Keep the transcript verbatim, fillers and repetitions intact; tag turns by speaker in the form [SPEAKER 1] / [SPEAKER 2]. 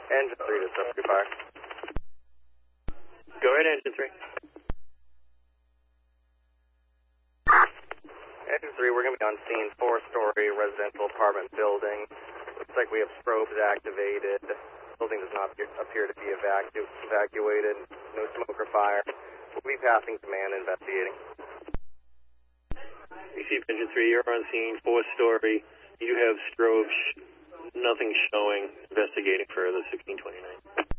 [SPEAKER 1] Engine three to substitute fire.
[SPEAKER 2] Go ahead, engine three.
[SPEAKER 1] Engine three, we're going to be on scene, four-story residential apartment building. Looks like we have strobes activated. Building does not appear, appear to be evacu evacuated. No smoke or fire. We'll be passing command and investigating.
[SPEAKER 2] Receive engine three, you're on scene, four-story. You have strobes, nothing showing, investigating further, sixteen twenty-nine.